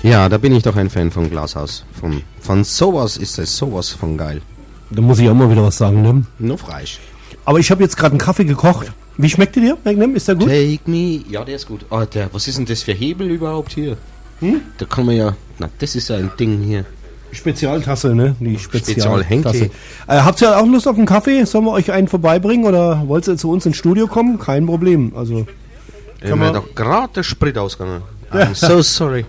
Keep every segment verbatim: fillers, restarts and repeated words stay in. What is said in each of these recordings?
Ja, da bin ich doch ein Fan von Glashaus. Von, von sowas ist es sowas von geil. Da muss ich auch mal wieder was sagen, ne? Nur Fleisch. Aber ich habe jetzt gerade einen Kaffee gekocht. Wie schmeckt der dir, Magnum? Ist der gut? Take me. Ja, der ist gut. Oh, der, was ist denn das für Hebel überhaupt hier? Hm? Da kann man ja... Na, das ist ja ein Ding hier. Spezialtasse, ne? Die Spezial Spezialtasse. Äh, habt ihr auch Lust auf einen Kaffee? Sollen wir euch einen vorbeibringen oder wollt ihr zu uns ins Studio kommen? Kein Problem. Also ich mir doch gerade der Sprit ausgegangen. I'm so sorry.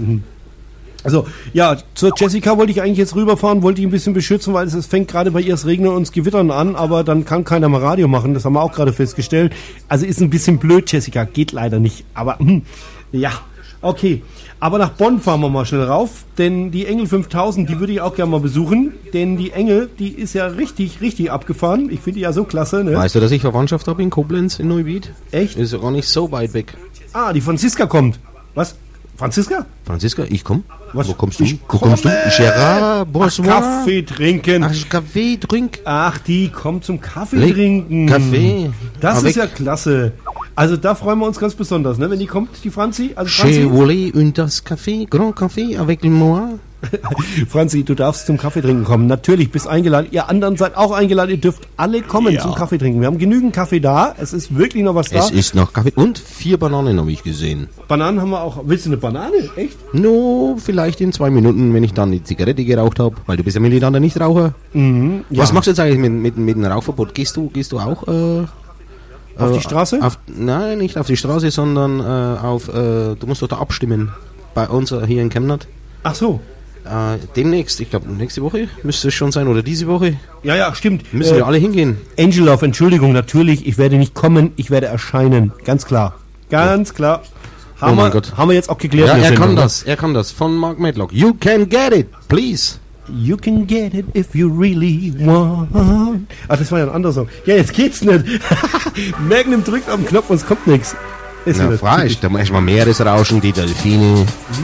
Also, ja, zur Jessica wollte ich eigentlich jetzt rüberfahren, wollte ich ein bisschen beschützen, weil es, es fängt gerade bei ihr das Regnen und das Gewittern an, aber dann kann keiner mal Radio machen, das haben wir auch gerade festgestellt. Also ist ein bisschen blöd, Jessica, geht leider nicht, aber hm, ja, okay. Aber nach Bonn fahren wir mal schnell rauf, denn die Engel fünftausend, die würde ich auch gerne mal besuchen, denn die Engel, die ist ja richtig, richtig abgefahren. Ich finde die ja so klasse, ne? Weißt du, dass ich Verwandtschaft habe in Koblenz, in Neuwied? Echt? Ist auch nicht so weit weg. Ah, die Franziska kommt. Was? Franziska? Franziska, ich komm. Was? Wo kommst du? Ich Wo kommst du? Gerard, bonsoir. Kaffee trinken. Ach, Kaffee trinken. Ach, die kommt zum Kaffee Le trinken. Kaffee. Das Avec. ist ja klasse. Also da freuen wir uns ganz besonders, ne? Wenn die kommt, die Franzi. Also Chez Franzi, voulez un das Café, Grand Café avec moi. Franzi, du darfst zum Kaffee trinken kommen. Natürlich, bist eingeladen. Ihr anderen seid auch eingeladen. Ihr dürft alle kommen Ja. zum Kaffee trinken. Wir haben genügend Kaffee da. Es ist wirklich noch was da. Es ist noch Kaffee. Und vier Bananen habe ich gesehen. Bananen haben wir auch. Willst du eine Banane? Echt? No, vielleicht in zwei Minuten, wenn ich dann die Zigarette geraucht habe. Weil du bist ja militanter Nichtraucher. Mhm. Ja. Was machst du jetzt eigentlich mit, mit, mit dem Rauchverbot? Gehst du, gehst du auch... Äh, Auf äh, die Straße? Auf, nein, nicht auf die Straße, sondern äh, auf... Äh, du musst doch da abstimmen. Bei uns äh, hier in Chemnat. Ach so. Äh, demnächst, ich glaube nächste Woche müsste es schon sein oder diese Woche. Ja, ja, stimmt. Müssen Äh, wir alle hingehen. Angelov, Entschuldigung, natürlich. Ich werde nicht kommen. Ich werde erscheinen. Ganz klar. Ganz klar. Haben, Oh mein wir, Gott. haben wir jetzt auch geklärt. Ja, wir er sind, kann oder? das, er kann das. Von Mark Medlock. You can get it, please. You can get it if you really want. Ach, das war ja ein anderer Song. Ja, jetzt geht's nicht. Magnum drückt auf den Knopf und es kommt nichts. Ist Na, nicht. freisch, da mach ich mal Meeresrauschen, die Delfine.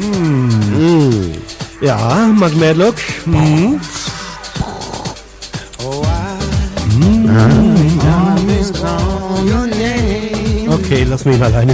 Mm. Ja, Mark Medlock. Mhm. Okay, lass mich ihn alleine.